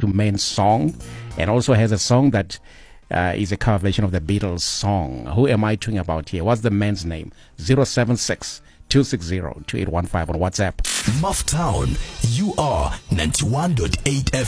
men's song, and also has a song that is a cover version of the Beatles song. Who am I talking about here? What's the man's name? 076 260 2815 on WhatsApp. Mufftown, you are 91.8 FM.